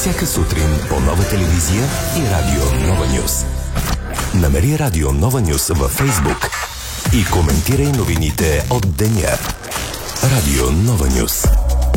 всяка сутрин по Нова телевизия и Радио Нова Нюз. Намери Радио Нова Нюз във Фейсбук и коментирай новините от деня. Радио Нова Нюз.